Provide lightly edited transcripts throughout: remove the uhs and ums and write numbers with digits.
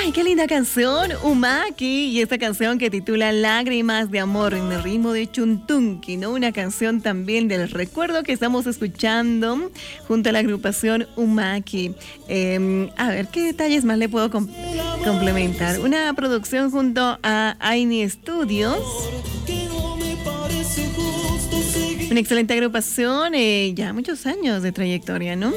Ay, qué linda canción, Umaki, y esta canción que titula Lágrimas de Amor en el ritmo de Chuntunqui, ¿no? Una canción también del recuerdo que estamos escuchando junto a la agrupación Umaki. A ver, ¿qué detalles más le puedo complementar? Una producción junto a Aini Studios. Una excelente agrupación, ya muchos años de trayectoria, ¿no?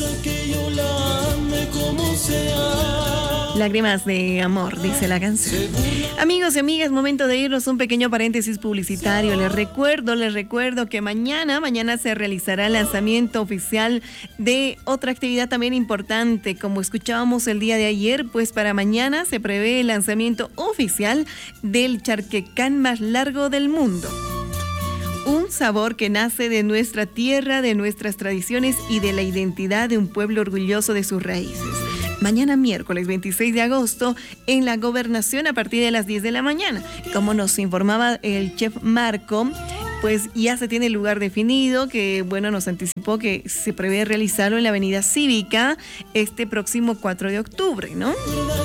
Lágrimas de amor, dice la canción. Amigos y amigas, momento de irnos, un pequeño paréntesis publicitario. Les recuerdo que mañana se realizará el lanzamiento oficial de otra actividad también importante. Como escuchábamos el día de ayer, pues para mañana se prevé el lanzamiento oficial del charquecán más largo del mundo. Un sabor que nace de nuestra tierra, de nuestras tradiciones y de la identidad de un pueblo orgulloso de sus raíces. Mañana miércoles 26 de agosto en la Gobernación a partir de las 10 de la mañana. Como nos informaba el chef Marco, pues ya se tiene el lugar definido, que bueno, nos anticipó que se prevé realizarlo en la Avenida Cívica este próximo 4 de octubre, ¿no?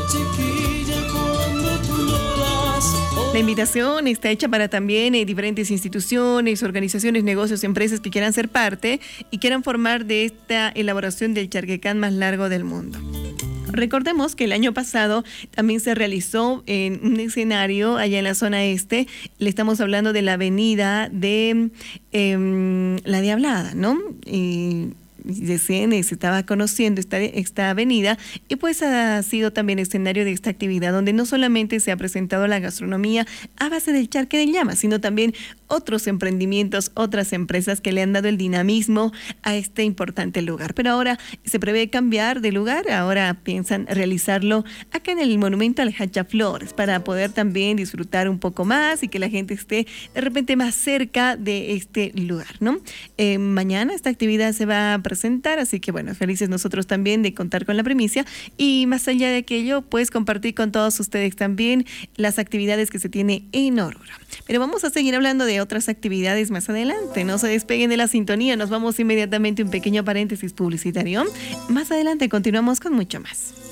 La invitación está hecha para también diferentes instituciones, organizaciones, negocios, empresas que quieran ser parte y quieran formar de esta elaboración del charquecán más largo del mundo. Recordemos que el año pasado también se realizó en un escenario allá en la zona este. Le estamos hablando de la avenida de La Diablada, ¿no? Recién se estaba conociendo esta avenida y pues ha sido también escenario de esta actividad donde no solamente se ha presentado la gastronomía a base del charque de llama, sino también otros emprendimientos, otras empresas que le han dado el dinamismo a este importante lugar. Pero ahora se prevé cambiar de lugar, ahora piensan realizarlo acá en el Monumento al Hachaflores para poder también disfrutar un poco más y que la gente esté de repente más cerca de este lugar, ¿no? Mañana esta actividad se va a presentar, así que bueno, felices nosotros también de contar con la primicia y más allá de aquello, pues compartir con todos ustedes también las actividades que se tiene en Aurora. Pero vamos a seguir hablando de otras actividades más adelante, no se despeguen de la sintonía, nos vamos inmediatamente a un pequeño paréntesis publicitario. Más adelante continuamos con mucho más.